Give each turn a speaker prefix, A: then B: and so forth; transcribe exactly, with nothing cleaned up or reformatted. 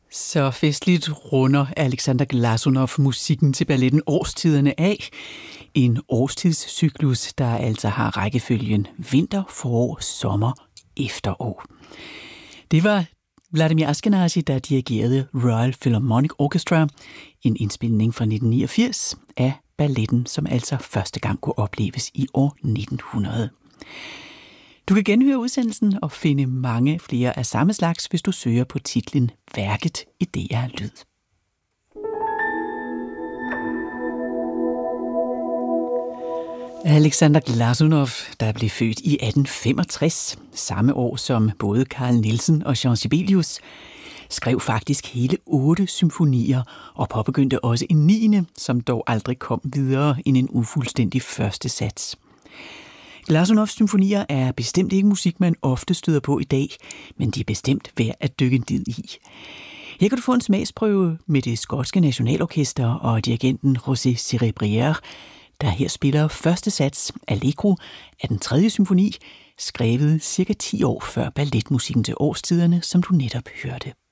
A: Så festligt runder Alexander Glazunov musikken til balletten Årstiderne af. En årstidscyklus, der altså har rækkefølgen vinter, forår, sommer, efterår. Det var Vladimir Ashkenazy, der dirigerede Royal Philharmonic Orchestra, en indspilning fra nitten niogfirs af balletten, som altså første gang kunne opleves i år nitten hundrede. Du kan genhøre udsendelsen og finde mange flere af samme slags, hvis du søger på titlen Værket i D R Lyd. Alexander Glazunov, der blev født i atten femogtres, samme år som både Carl Nielsen og Jean Sibelius, skrev faktisk hele otte symfonier og påbegyndte også en niende, som dog aldrig kom videre end en ufuldstændig første sats. Glazunovs symfonier er bestemt ikke musik, man ofte støder på i dag, men de er bestemt værd at dykke ned i. Her kan du få en smagsprøve med det skotske nationalorkester og dirigenten José Cerebrière, der her spiller første sats Allegro af den tredje symfoni, skrevet cirka ti år før balletmusikken til Årstiderne, som du netop hørte.